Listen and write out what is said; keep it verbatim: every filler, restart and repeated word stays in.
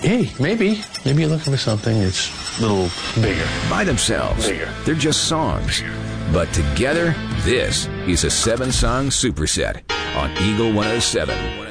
hey, maybe, maybe you're looking for something that's a little bigger. By themselves, Bigger. they're just songs. But together, this is a seven-song superset on Eagle one oh seven.